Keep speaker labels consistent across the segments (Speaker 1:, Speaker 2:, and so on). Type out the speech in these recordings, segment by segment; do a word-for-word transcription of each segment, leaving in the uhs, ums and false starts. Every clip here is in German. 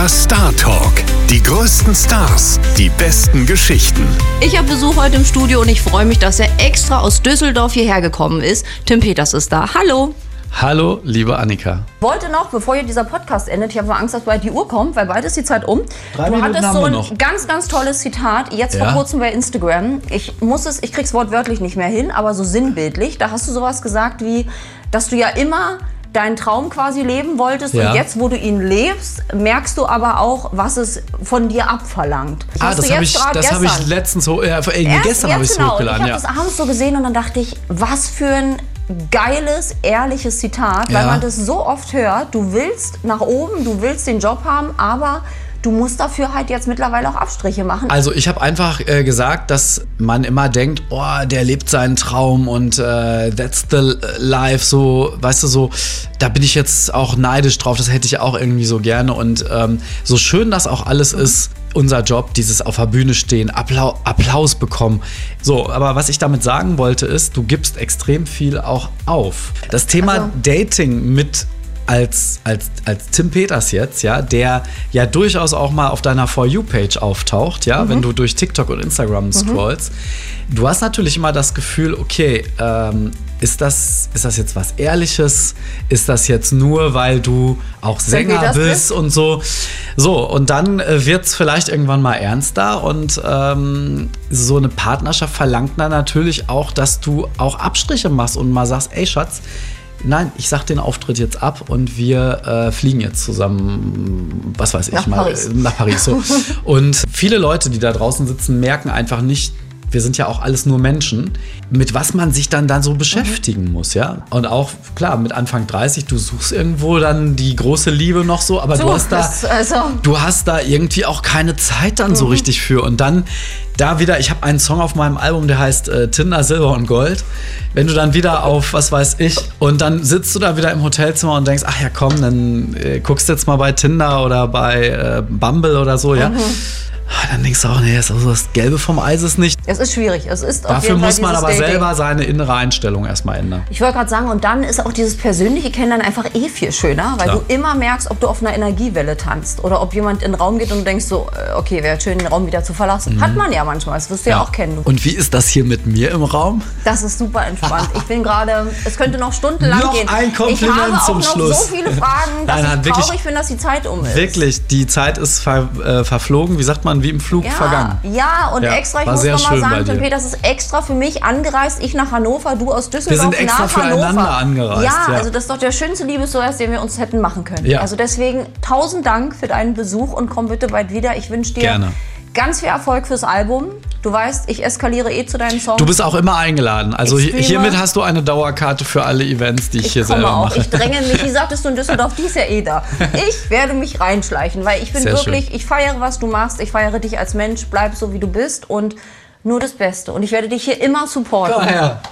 Speaker 1: Star Talk. Die größten Stars, die besten Geschichten.
Speaker 2: Ich habe Besuch heute im Studio und ich freue mich, dass er extra aus Düsseldorf hierher gekommen ist. Tim Peters ist da. Hallo.
Speaker 3: Hallo, liebe Annika.
Speaker 2: Wollte noch, bevor hier dieser Podcast endet, ich habe Angst, dass bald die Uhr kommt, weil bald ist die Zeit um.
Speaker 3: Drei
Speaker 2: du
Speaker 3: Minuten
Speaker 2: hattest
Speaker 3: haben
Speaker 2: so
Speaker 3: wir
Speaker 2: ein
Speaker 3: noch.
Speaker 2: ganz, ganz tolles Zitat, jetzt
Speaker 3: Ja?
Speaker 2: vor kurzem bei Instagram. Ich muss es, ich krieg's wortwörtlich nicht mehr hin, aber so sinnbildlich. Da hast du sowas gesagt wie, dass du ja immer deinen Traum quasi leben wolltest
Speaker 3: Ja.
Speaker 2: und jetzt, wo du ihn lebst, merkst du aber auch, was es von dir abverlangt.
Speaker 3: Ah,
Speaker 2: Hast du
Speaker 3: das habe
Speaker 2: jetzt
Speaker 3: ich,
Speaker 2: grad
Speaker 3: das hab
Speaker 2: gestern-
Speaker 3: ich letztens, so, äh, irgendwie
Speaker 2: Erst
Speaker 3: gestern habe ich
Speaker 2: jetzt
Speaker 3: es
Speaker 2: genau.
Speaker 3: hochgeladen.
Speaker 2: Ich
Speaker 3: Ja.
Speaker 2: habe das abends so gesehen und dann dachte ich, was für ein geiles, ehrliches Zitat, weil
Speaker 3: Ja.
Speaker 2: man das so oft hört. Du willst nach oben, du willst den Job haben, aber du musst dafür halt jetzt mittlerweile auch Abstriche machen.
Speaker 3: Also ich habe einfach äh, gesagt, dass man immer denkt, oh, der lebt seinen Traum und äh, that's the life, so, weißt du, so, da bin ich jetzt auch neidisch drauf, das hätte ich auch irgendwie so gerne und ähm, so schön das auch alles mhm. ist, unser Job, dieses auf der Bühne stehen, Applau- Applaus bekommen. So, aber was ich damit sagen wollte ist, du gibst extrem viel auch auf. Das Thema
Speaker 2: Also.
Speaker 3: Dating mit Als, als, als Tim Peters jetzt, ja, der ja durchaus auch mal auf deiner For You-Page auftaucht, ja, mhm. wenn du durch TikTok und Instagram scrollst. Mhm. Du hast natürlich immer das Gefühl, okay, ähm, ist das, ist das jetzt was Ehrliches? Ist das jetzt nur, weil du auch Sänger bist und so? So, und dann äh, wird es vielleicht irgendwann mal ernster und ähm, so eine Partnerschaft verlangt dann natürlich auch, dass du auch Abstriche machst und mal sagst, ey Schatz, nein, ich sag den Auftritt jetzt ab und wir äh, fliegen jetzt zusammen, was weiß ich
Speaker 2: nach
Speaker 3: mal,
Speaker 2: Paris.
Speaker 3: nach Paris. So. Und viele Leute, die da draußen sitzen, merken einfach nicht, wir sind ja auch alles nur Menschen, mit was man sich dann dann so beschäftigen mhm. muss, ja. Und auch, klar, mit Anfang dreißig, du suchst irgendwo dann die große Liebe noch so, aber
Speaker 2: so,
Speaker 3: du hast da,
Speaker 2: das, also.
Speaker 3: du hast da irgendwie auch keine Zeit dann mhm. so richtig für. Und dann da wieder, ich habe einen Song auf meinem Album, der heißt äh, Tinder, Silber und Gold. Wenn du dann wieder auf, was weiß ich, und dann sitzt du da wieder im Hotelzimmer und denkst, ach ja komm, dann äh, guckst du jetzt mal bei Tinder oder bei äh, Bumble oder so, ja. Mhm. Dann denkst du auch, nee, das, das Gelbe vom Eis ist nicht.
Speaker 2: Es ist schwierig. Es ist auf
Speaker 3: Dafür
Speaker 2: jeden Fall
Speaker 3: muss man
Speaker 2: dieses
Speaker 3: aber
Speaker 2: Dating.
Speaker 3: selber seine innere Einstellung erstmal ändern.
Speaker 2: Ich wollte gerade sagen, und dann ist auch dieses persönliche Kennenlernen einfach eh viel schöner, weil
Speaker 3: Klar.
Speaker 2: du immer merkst, ob du auf einer Energiewelle tanzt oder ob jemand in den Raum geht und du denkst so, äh, okay, wäre schön, den Raum wieder zu verlassen. Mhm. Hat man ja manchmal, das wirst du ja, ja auch kennen. Du.
Speaker 3: Und wie ist das hier mit mir im Raum?
Speaker 2: Das ist super entspannt. Ich bin gerade, es könnte noch stundenlang
Speaker 3: noch
Speaker 2: gehen.
Speaker 3: ein Kompliment
Speaker 2: ich habe auch
Speaker 3: zum
Speaker 2: noch
Speaker 3: Schluss.
Speaker 2: so viele Fragen, dass
Speaker 3: Nein, nein,
Speaker 2: ich
Speaker 3: wirklich,
Speaker 2: traurig bin, dass die Zeit um ist.
Speaker 3: Wirklich, die Zeit ist ver, äh, verflogen, wie sagt man, wie im Flug
Speaker 2: ja,
Speaker 3: vergangen.
Speaker 2: Ja, und
Speaker 3: ja,
Speaker 2: extra, ich
Speaker 3: war
Speaker 2: muss
Speaker 3: sehr
Speaker 2: noch mal
Speaker 3: schön bei
Speaker 2: sagen,
Speaker 3: dir.
Speaker 2: Tim Peters ist extra für mich angereist. Ich nach Hannover, du aus Düsseldorf
Speaker 3: Wir sind extra
Speaker 2: nach Hannover.
Speaker 3: füreinander angereist.
Speaker 2: Ja,
Speaker 3: Ja,
Speaker 2: also das ist doch der schönste Liebesbeweis, den wir uns hätten machen können.
Speaker 3: Ja.
Speaker 2: Also deswegen tausend Dank für deinen Besuch und komm bitte bald wieder. Ich wünsche dir
Speaker 3: Gerne.
Speaker 2: ganz viel Erfolg fürs Album. Du weißt, ich eskaliere eh zu deinen Songs.
Speaker 3: Du bist auch immer eingeladen. Also
Speaker 2: Ich streame.
Speaker 3: hiermit hast du eine Dauerkarte für alle Events, die ich,
Speaker 2: Ich
Speaker 3: hier
Speaker 2: komme
Speaker 3: selber
Speaker 2: auch.
Speaker 3: mache.
Speaker 2: Ich dränge mich, wie sagtest du in Düsseldorf, die ist ja eh da. Ich werde mich reinschleichen, weil ich bin
Speaker 3: Sehr
Speaker 2: wirklich,
Speaker 3: schön.
Speaker 2: ich feiere, was du machst. Ich feiere dich als Mensch. Bleib so, wie du bist und nur das Beste. Und ich werde dich hier immer supporten.
Speaker 3: Komm her.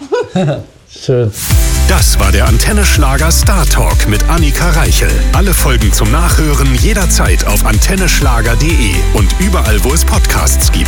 Speaker 3: Schön.
Speaker 1: Das war der Antenne Schlager Star Talk mit Annika Reichel. Alle Folgen zum Nachhören jederzeit auf antenne schlager punkt de und überall, wo es Podcasts gibt.